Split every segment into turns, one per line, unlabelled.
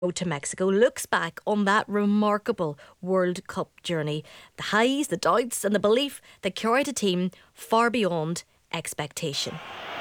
Road to Mexico looks back on that remarkable World Cup journey, the highs, the doubts, and the belief that carried a team far beyond expectation.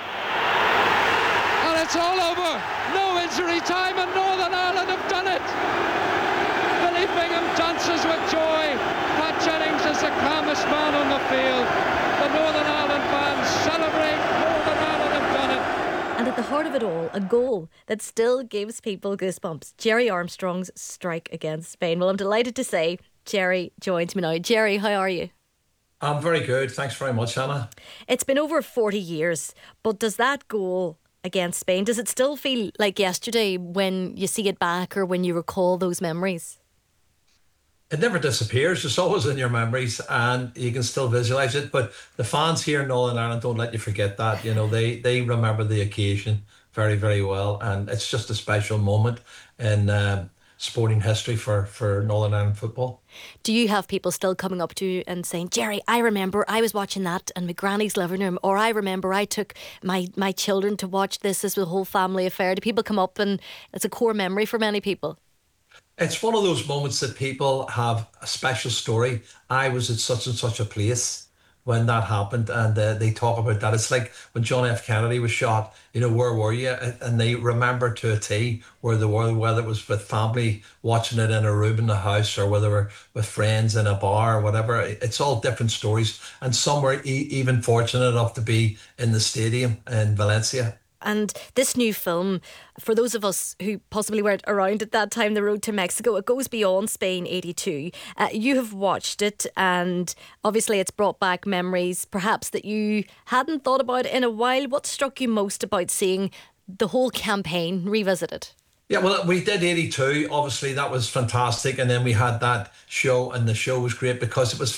And it's all over. No injury time, and Northern Ireland have done it. Billy Bingham dances with joy. Pat Jennings is the calmest man on the field. The Northern Ireland fans celebrate. Northern Ireland have done it.
And at the heart of it all, a goal that still gives people goosebumps. Gerry Armstrong's strike against Spain. Well, I'm delighted to say Gerry joins me now. Gerry, how are you?
I'm very good. Thanks very much, Hannah.
It's been over 40 years, but does that goal against Spain, does it still feel like yesterday when you see it back or when you recall those memories?
It never disappears. It's always in your memories and you can still visualise it. But the fans here in Northern Ireland don't let you forget that. You know, they remember the occasion very, very well. And it's just a special moment in sporting history for Northern Ireland football.
Do you have people still coming up to you and saying, Gerry, I remember I was watching that in my granny's living room, or I remember I took my children to watch this as a whole family affair? Do people come up and it's a core memory for many people?
It's one of those moments that people have a special story. I was at such and such a place when that happened, and they talk about that. It's like when John F. Kennedy was shot. You know, where were you? And they remember to a T where they were, whether it was with family watching it in a room in the house, or whether they were with friends in a bar or whatever. It's all different stories, and some were even fortunate enough to be in the stadium in Valencia.
And this new film, for those of us who possibly weren't around at that time, The Road to Mexico, it goes beyond Spain 82. You have watched it, and obviously it's brought back memories perhaps that you hadn't thought about in a while. What struck you most about seeing the whole campaign revisited?
Yeah, well, we did 82. Obviously, that was fantastic. And then we had that show, and the show was great because it was